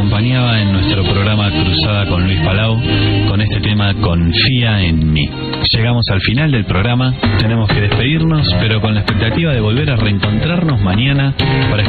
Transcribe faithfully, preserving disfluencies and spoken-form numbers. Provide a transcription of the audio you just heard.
acompañaba en nuestro programa Cruzada con Luis Palau con este tema Confía en mí. Llegamos al final del programa, tenemos que despedirnos, pero con la expectativa de volver a reencontrarnos mañana para